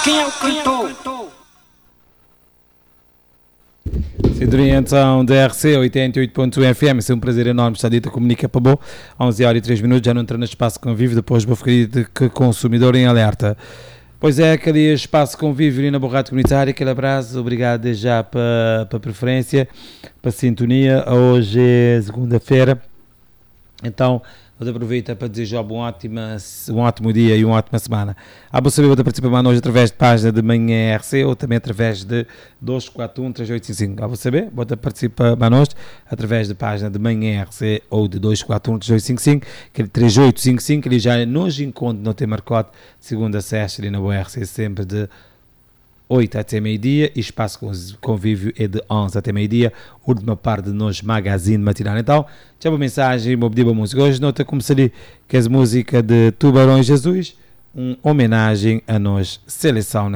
Quem é o cantor? Sintonia então da RC 88.1 FM, é um prazer enorme estar dito a comunicar para bom. 11 horas e 3 minutos, já não entra no espaço convívio, depois vou ficar de que consumidor em alerta. Pois é, aquele espaço convívio ali na Borrada Comunitária, aquele abraço, obrigado desde já para a preferência, para a sintonia. Hoje é segunda-feira, então vou aproveitar para desejar um ótimo dia e uma ótima semana. A você pode participar hoje através de página de manhã RC ou também através de 241-3855. A você pode participar hoje através de página de manhã RC ou de 241-3855, aquele 3855, ele já nos encontra no tema marcado, segunda sexta ali na boa RC, sempre de 8 até meio-dia, e espaço convívio é de 11 até meio-dia, última parte de nos magazine matinal. Então, tinha uma mensagem, uma pedido música. Hoje nota como seria que é a música de Tubarões Jesus, uma homenagem a nós, seleção